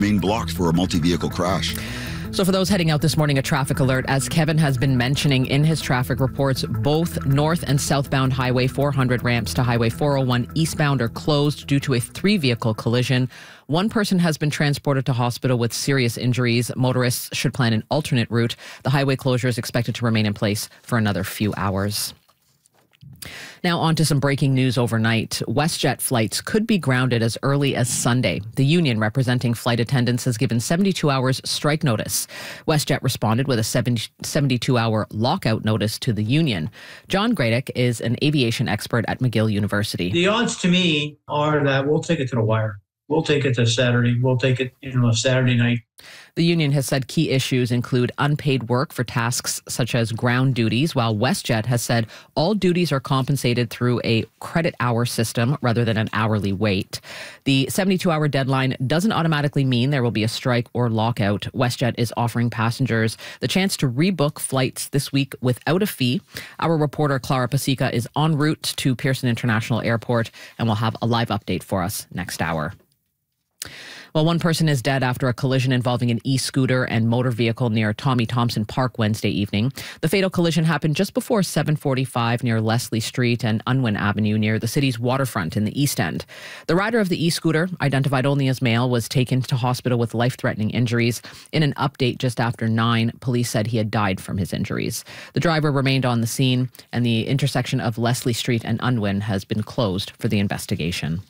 Main blocks for a multi-vehicle crash. So for those heading out this morning, a traffic alert. As Kevin has been mentioning in his traffic reports, both north and southbound Highway 400 ramps to Highway 401 eastbound are closed due to a 3-vehicle collision. One person has been transported to hospital with serious injuries. Motorists should plan an alternate route. The highway closure is expected to remain in place for another few hours. Now on to some breaking news overnight. WestJet flights could be grounded as early as Sunday. The union representing flight attendants has given 72 hours strike notice. WestJet responded with a 72-hour lockout notice to the union. John Gradick is an aviation expert at McGill University. The odds to me are that we'll take it to the wire. We'll take it to Saturday. We'll take it, a Saturday night. The union has said key issues include unpaid work for tasks such as ground duties, while WestJet has said all duties are compensated through a credit hour system rather than an hourly rate. The 72-hour deadline doesn't automatically mean there will be a strike or lockout. WestJet is offering passengers the chance to rebook flights this week without a fee. Our reporter Clara Pasica is en route to Pearson International Airport and will have a live update for us next hour. Well, one person is dead after a collision involving an e-scooter and motor vehicle near Tommy Thompson Park Wednesday evening. The fatal collision happened just before 7:45 near Leslie Street and Unwin Avenue near the city's waterfront in the East End. The rider of the e-scooter, identified only as male, was taken to hospital with life-threatening injuries. In an update just after 9, police said he had died from his injuries. The driver remained on the scene, and the intersection of Leslie Street and Unwin has been closed for the investigation.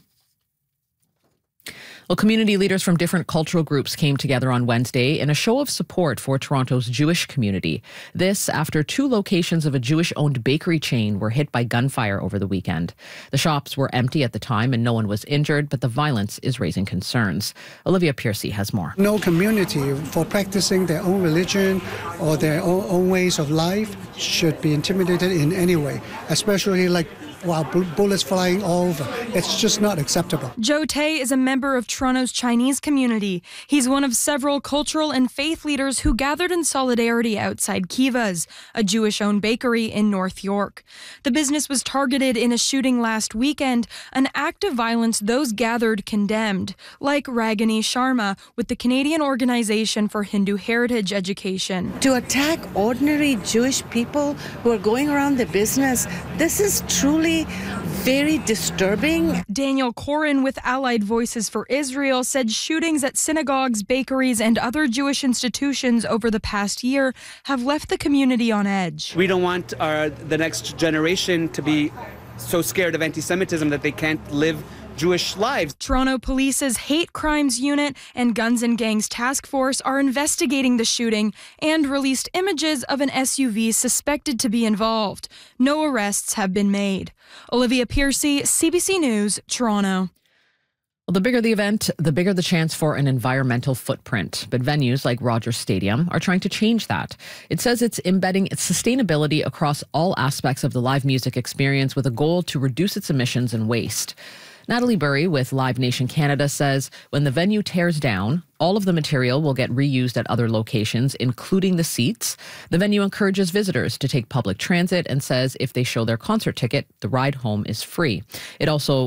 Well, community leaders from different cultural groups came together on Wednesday in a show of support for Toronto's Jewish community. This after 2 locations of a Jewish-owned bakery chain were hit by gunfire over the weekend. The shops were empty at the time and no one was injured, but the violence is raising concerns. Olivia Piercy has more. No community for practicing their own religion or their own ways of life should be intimidated in any way, especially while bullets flying all over. It's just not acceptable. Joe Tay is a member of Toronto's Chinese community. He's one of several cultural and faith leaders who gathered in solidarity outside Kiva's, a Jewish-owned bakery in North York. The business was targeted in a shooting last weekend, an act of violence those gathered condemned, like Ragini Sharma with the Canadian Organization for Hindu Heritage Education. To attack ordinary Jewish people who are going around their business, this is truly very disturbing. Daniel Corin with Allied Voices for Israel said shootings at synagogues, bakeries, and other Jewish institutions over the past year have left the community on edge. We don't want the next generation to be so scared of anti-Semitism that they can't live Jewish lives. Toronto Police's Hate Crimes Unit and Guns and Gangs Task Force are investigating the shooting and released images of an SUV suspected to be involved. No arrests have been made. Olivia Piercy, CBC News, Toronto. Well, the bigger the event, the bigger the chance for an environmental footprint. But venues like Rogers Stadium are trying to change that. It says it's embedding its sustainability across all aspects of the live music experience with a goal to reduce its emissions and waste. Natalie Burry with Live Nation Canada says when the venue tears down, all of the material will get reused at other locations, including the seats. The venue encourages visitors to take public transit and says if they show their concert ticket, the ride home is free. It's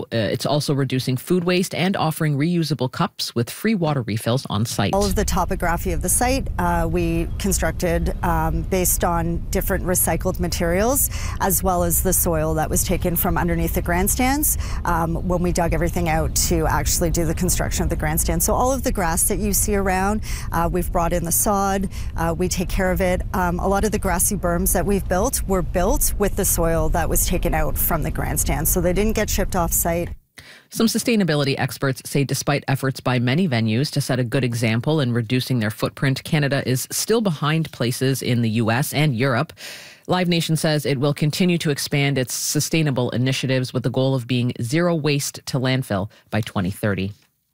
also reducing food waste and offering reusable cups with free water refills on site. All of the topography of the site we constructed based on different recycled materials, as well as the soil that was taken from underneath the grandstands when we dug everything out to actually do the construction of the grandstand. So all of the grass that you see around, we've brought in the sod, we take care of it. A lot of the grassy berms that we've built were built with the soil that was taken out from the grandstand, so they didn't get shipped off site. Some sustainability experts say despite efforts by many venues to set a good example in reducing their footprint, Canada is still behind places in the US and Europe. Live Nation says it will continue to expand its sustainable initiatives with the goal of being zero waste to landfill by 2030.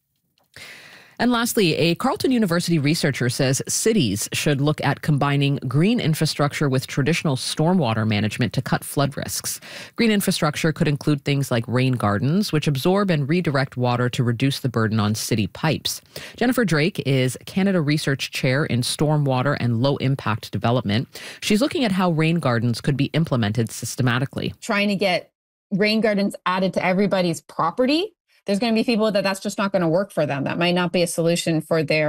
And lastly, a Carleton University researcher says cities should look at combining green infrastructure with traditional stormwater management to cut flood risks. Green infrastructure could include things like rain gardens, which absorb and redirect water to reduce the burden on city pipes. Jennifer Drake is Canada Research Chair in Stormwater and Low Impact Development. She's looking at how rain gardens could be implemented systematically. Trying to get rain gardens added to everybody's property There's going to be people that's just not going to work for them. That might not be a solution for their